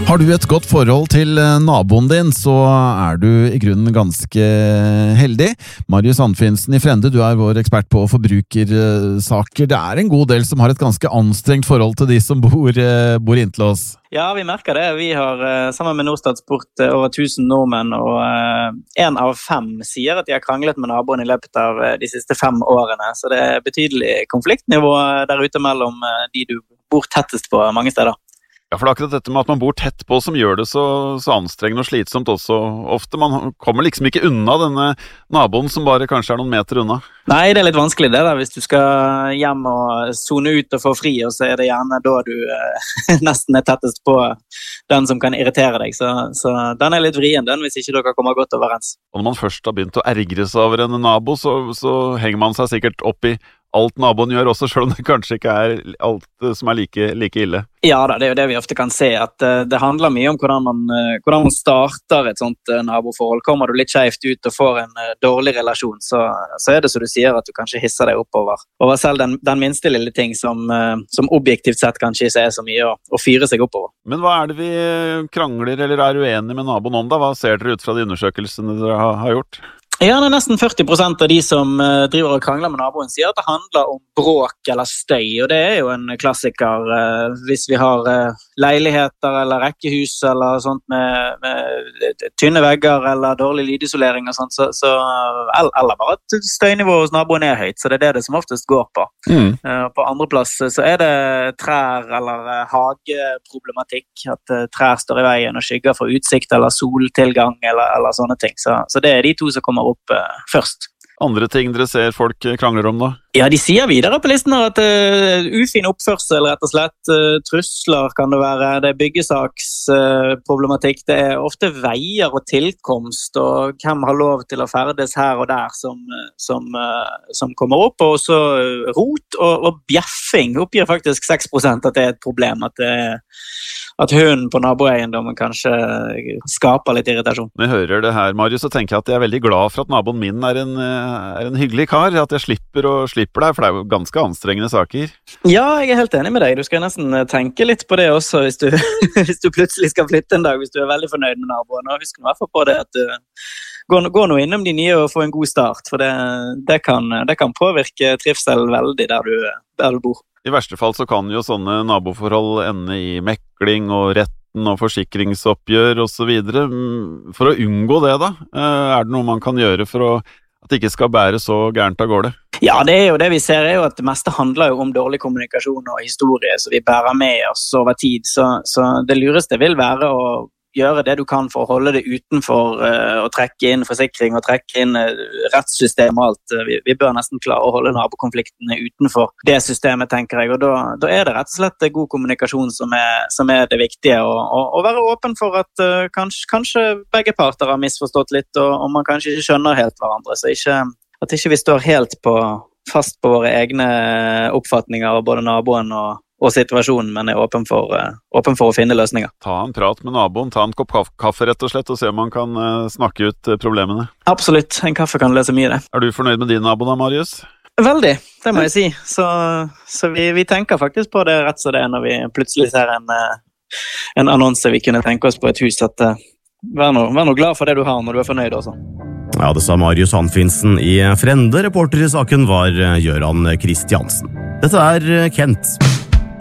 Har du et godt forhold til naboen din, så du i grunnen ganske heldig. Marius Anfinsen i Frende, du vår ekspert på forbrukersaker. Det en god del som har et ganske anstrengt forhold til de som bor inntil oss. Ja, vi merker det. Vi har sammen med Norstat spurt over 1000 nordmenn, og 1 av 5 sier at de har kranglet med naboen i løpet av de siste 5 årene. Så det betydelig konfliktnivå der ute mellom de du bor tettest på mange steder. Ja, for det akkurat dette med at man bor tett på som gjør det så anstrengende og slitsomt også ofte. Man kommer liksom ikke unna denne naboen som bare kanskje noen meter unna. Nei, det litt vanskelig det da, hvis du skal hjem og zone ut og få fri, og så det gjerne da du nesten tettest på den som kan irritere deg. Så den litt vrien, den, hvis ikke dere kommer godt overens. Og når man først har begynt å ergre seg over en nabo, så henger man seg sikkert opp i alt naboen gjør også, selv om det kanskje ikke alt som like ille. Ja da, det jo det vi ofte kan se, at det handler mye om hvordan man starter et sånt naboforhold. Kommer du litt skjevt ut og får en dårlig relasjon, så det så du sier at du kanskje hisser deg oppover. Og selv den minste lille ting som objektivt sett kanskje ikke så mye å fyre seg oppover. Men hva det vi krangler eller uenige med naboen om da? Hva ser dere ut fra de undersøkelsene dere har gjort? Ja, det nesten 40% av de som driver og krangler med naboen sier at det handler om bråk eller støy, og det jo en klassiker hvis vi har leiligheter eller rekkehus eller sånt med tynne vegger eller dårlig lydisolering og sånt, eller bare at støynivået hos naboen høyt, så det det som oftest går på. På andre plass så det trær eller hageproblematikk, at trær står i veien og skygger for utsikt eller soltilgang eller sånne ting, så det de to som kommer opp først. Andre ting dere ser folk krangler om da? Ja, de sier videre på listen at ufin oppførsel, rett og slett, trusler kan det være, det byggesaksproblematikk, det ofte veier og tilkomst, og hvem har lov til å ferdes her og der som kommer opp, og så rot og bjeffing oppgir faktisk 6% at det et problem, at hunden på naboeiendommen kanskje skaper litt irritasjon. Når jeg hører det her, Marius, så tenker jeg at jeg veldig glad for at naboen min en hyggelig kar, at jeg slipper deg, for det jo ganske anstrengende saker. Ja, jeg helt enig med deg. Du skal nesten tenke litt på det også hvis du, hvis du plutselig skal flytte en dag, hvis du veldig fornøyd med naboen. Og husk nå i hvert fall på det at du går nå innom de nye og få en god start, for det kan påvirke trivsel veldig der du bor. I verste fall så kan jo sånne naboforhold ende i mekling og retten og forsikringsoppgjør og så videre. For å unngå det da, det noe man kan gjøre for at det ikke skal bære så gærent av gårde? Ja, det jo det vi ser jo at det meste handler jo om dårlig kommunikasjon og historie, så vi bærer med oss over tid, så det lureste vil være å gjøre det du kan for å holde det utenfor å trekke inn forsikring og trekke inn rettssystem og alt. Vi bør nesten klare å holde nabokonfliktene utenfor det systemet, tenker jeg, og da det rett og slett god kommunikasjon som det viktige, og være åpen for at kanskje begge parter har misforstått litt, og man kanskje ikke skjønner helt hverandre, så at ikke vi står helt fast på våre egne oppfatninger av både naboen og situasjonen, men åpen for å finne løsninger. Ta en prat med naboen, ta en kopp kaffe rett og slett, og se om man kan snakke ut problemene. Absolutt, en kaffe kan løse mye det. Du fornøyd med din nabo da, Marius? Veldig, det må jeg si. Så vi tenker faktisk på det rett som det når vi plutselig ser en annonse vi kunne tenke oss på et hus, at vær nå glad for det du har når du fornøyd også. Ja, det sa Marius Anfinsen i Frende. Reporter i saken var Gøran Kristiansen. Dette Kent.